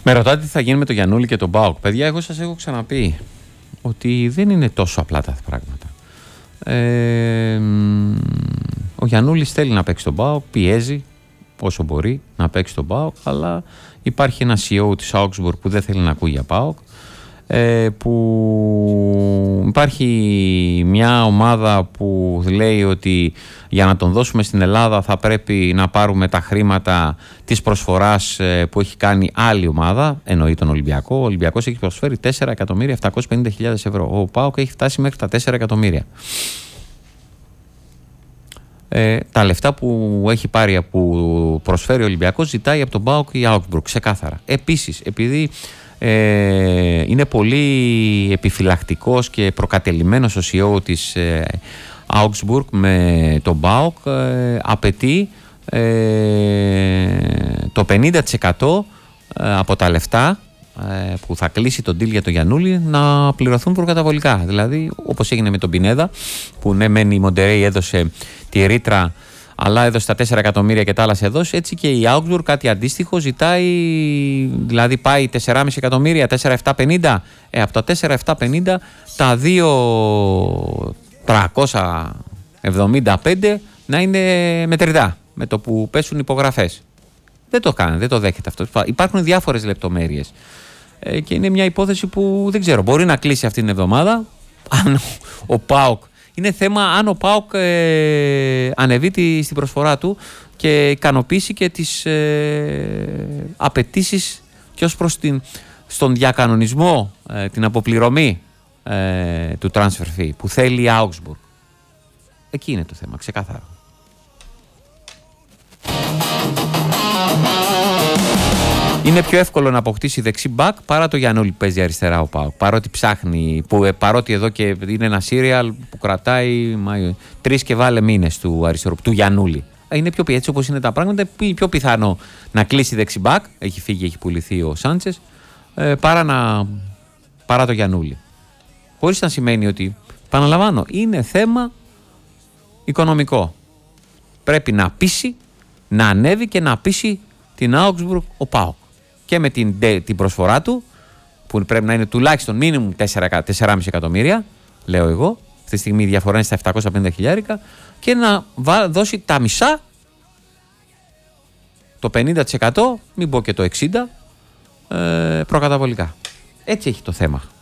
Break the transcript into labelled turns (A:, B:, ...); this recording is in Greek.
A: Με ρωτάτε τι θα γίνει με το Γιαννούλη και τον ΠΑΟΚ. Παιδιά, εγώ σας έχω ξαναπεί ότι δεν είναι τόσο απλά τα πράγματα. Ο Γιαννούλης θέλει να παίξει τον ΠΑΟΚ, πιέζει όσο μπορεί να παίξει τον ΠΑΟΚ, αλλά υπάρχει ένα CEO της Augsburg που δεν θέλει να ακούει για ΠΑΟΚ, που υπάρχει μια ομάδα που λέει ότι για να τον δώσουμε στην Ελλάδα θα πρέπει να πάρουμε τα χρήματα της προσφοράς που έχει κάνει άλλη ομάδα, εννοεί τον Ολυμπιακό. Ο Ολυμπιακός έχει προσφέρει 4.750.000 ευρώ. Ο ΠΑΟΚ έχει φτάσει μέχρι τα 4 εκατομμύρια. Τα λεφτά που έχει πάρει, που προσφέρει ο Ολυμπιακός, ζητάει από τον ΠΑΟΚ η Augsburg, ξεκάθαρα. Επίσης, επειδή είναι πολύ επιφυλακτικός και προκατελημένος ο CEO της Augsburg με τον ΠΑΟΚ, απαιτεί το 50% από τα λεφτά που θα κλείσει τον deal για τον Γιαννούλη να πληρωθούν προκαταβολικά. Δηλαδή, όπως έγινε με τον Πινέδα, που ναι, μεν η Μοντερέι έδωσε τη ρήτρα, αλλά έδωσε τα 4 εκατομμύρια και τα άλλα σε δώσει, έτσι και η Augsburg κάτι αντίστοιχο ζητάει, δηλαδή πάει 4,5 εκατομμύρια, 4.750, από τα 4.750 τα 2.375 να είναι μετρητά, με το που πέσουν υπογραφές. Δεν το κάνει, δεν το δέχεται αυτό. Υπάρχουν διάφορες λεπτομέρειες και είναι μια υπόθεση που δεν ξέρω, μπορεί να κλείσει αυτήν την εβδομάδα, αν ο ΠΑΟΚ. Είναι θέμα αν ο ΠΑΟΚ ανεβεί στην προσφορά του και ικανοποιήσει και τις απαιτήσεις και ως προς στον διακανονισμό, την αποπληρωμή του transfer fee που θέλει η Augsburg. Εκεί είναι το θέμα, ξεκάθαρα. Είναι πιο εύκολο να αποκτήσει δεξί μπακ παρά το Γιαννούλη που παίζει αριστερά ο ΠΑΟΚ. Παρότι ψάχνει, παρότι εδώ και είναι ένα σύριαλ που κρατάει 3 και βάλε μήνες του αριστερού, του Γιαννούλη. Είναι πιο, έτσι όπως είναι τα πράγματα, πιο πιθανό να κλείσει δεξί μπακ, έχει φύγει, έχει πουληθεί ο Σάντσες, παρά το Γιαννούλη. Χωρίς να σημαίνει ότι, επαναλαμβάνω, είναι θέμα οικονομικό. Πρέπει να πείσει, να ανέβει και να πείσει την Augsburg ο ΠΑΟΚ. Και με την προσφορά του, που πρέπει να είναι τουλάχιστον μίνιμουμ 4,5 εκατομμύρια, λέω εγώ, αυτή τη στιγμή η διαφορά είναι στα 750.000, και να δώσει τα μισά, το 50%, μην πω και το 60%, προκαταβολικά. Έτσι έχει το θέμα.